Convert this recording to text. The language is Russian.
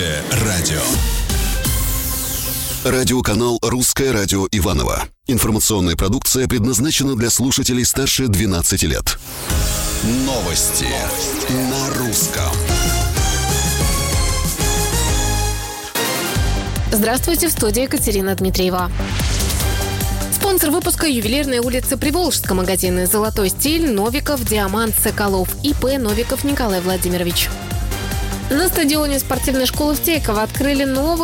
Радио. Радиоканал «Русское радио Иваново». Информационная продукция предназначена для слушателей старше 12 лет. Новости на русском. Здравствуйте, в студии Екатерина Дмитриева. Спонсор выпуска — ювелирная улица Приволжска, магазины «Золотой стиль», «Новиков», «Диамант», «Соколов», ИП «Новиков» Николай Владимирович. На стадионе спортивной школы в Тейково открыли новый